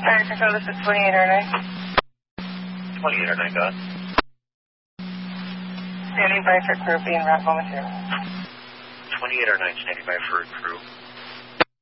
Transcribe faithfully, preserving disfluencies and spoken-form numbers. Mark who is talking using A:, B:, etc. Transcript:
A: Fire control, this is twenty-eight oh nine.
B: twenty-eight oh nine, go ahead.
A: Standing by for crew being route momentarily.
B: twenty-eight oh nine, standing by for crew.